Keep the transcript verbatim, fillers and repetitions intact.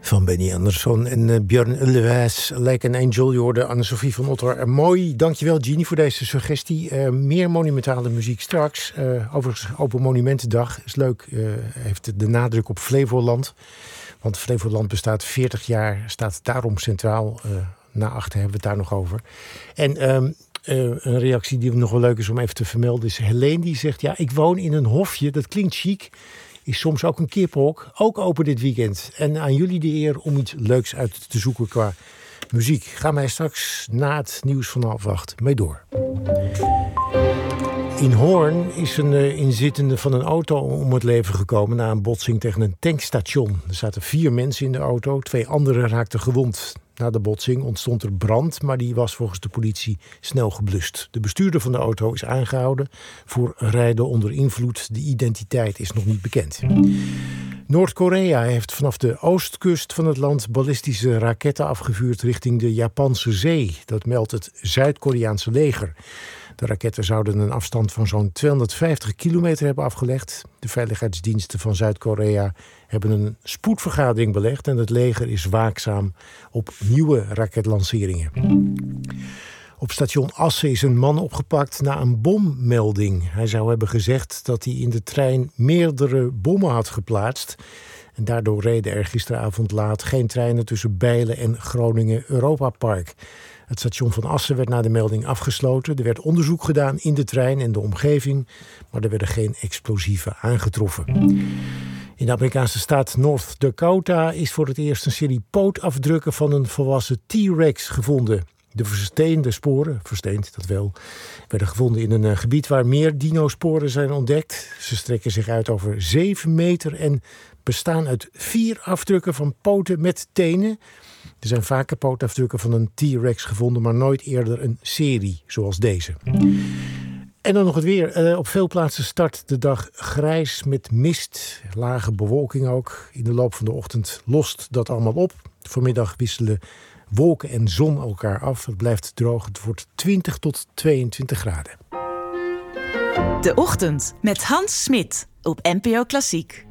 Van Benny Andersson en uh, Björn Ulvaeus, Like an Angel. Je hoorde Anne-Sophie van Otter. Uh, mooi, dankjewel Jeannie voor deze suggestie. Uh, meer monumentale muziek straks. Uh, overigens, Open Monumentendag is leuk. Uh, heeft de nadruk op Flevoland. Want Flevoland bestaat veertig jaar, staat daarom centraal. Uh, na achter hebben we het daar nog over. En um, uh, een reactie die nog wel leuk is om even te vermelden is Helene die zegt, ja, ik woon in een hofje, dat klinkt chic. Is soms ook een kiphok, ook open dit weekend. En aan jullie de eer om iets leuks uit te zoeken qua muziek. Gaan wij straks na het nieuws van half acht mee door. In Hoorn is een uh, inzittende van een auto om het leven gekomen na een botsing tegen een tankstation. Er zaten vier mensen in de auto, twee anderen raakten gewond. Na de botsing ontstond er brand, maar die was volgens de politie snel geblust. De bestuurder van de auto is aangehouden voor rijden onder invloed. De identiteit is nog niet bekend. Noord-Korea heeft vanaf de oostkust van het land ballistische raketten afgevuurd richting de Japanse zee. Dat meldt het Zuid-Koreaanse leger. De raketten zouden een afstand van zo'n tweehonderdvijftig kilometer hebben afgelegd. De veiligheidsdiensten van Zuid-Korea hebben een spoedvergadering belegd en het leger is waakzaam op nieuwe raketlanceringen. Op station Assen is een man opgepakt na een bommelding. Hij zou hebben gezegd dat hij in de trein meerdere bommen had geplaatst. En daardoor reden er gisteravond laat geen treinen tussen Bijlen en Groningen Europa Park. Het station van Assen werd na de melding afgesloten. Er werd onderzoek gedaan in de trein en de omgeving, maar er werden geen explosieven aangetroffen. In de Amerikaanse staat North Dakota is voor het eerst een serie pootafdrukken van een volwassen T-Rex gevonden. De versteende sporen, versteend dat wel, werden gevonden in een gebied waar meer dinosporen zijn ontdekt. Ze strekken zich uit over zeven meter en bestaan uit vier afdrukken van poten met tenen. Er zijn vaker pootafdrukken van een T-Rex gevonden, maar nooit eerder een serie zoals deze. En dan nog het weer. Uh, op veel plaatsen start de dag grijs met mist, lage bewolking ook. In de loop van de ochtend lost dat allemaal op. Vanmiddag wisselen wolken en zon elkaar af. Het blijft droog. Het wordt twintig tot tweeëntwintig graden. De Ochtend met Hans Smit op N P O Klassiek.